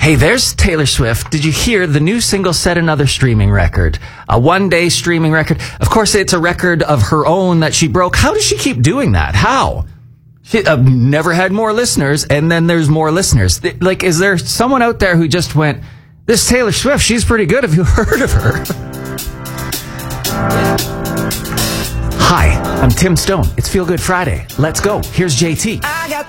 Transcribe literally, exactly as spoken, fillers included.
Hey, there's Taylor Swift. Did you hear the new single set another streaming record? A one-day streaming record. Of course, it's a record of her own that she broke. How does she keep doing that? How? She uh, never had more listeners, and then there's more listeners. Th- Like, is there someone out there who just went, this Taylor Swift, she's pretty good. Have you heard of her? Hi, I'm Tim Stone. It's Feel Good Friday. Let's go. Here's J T.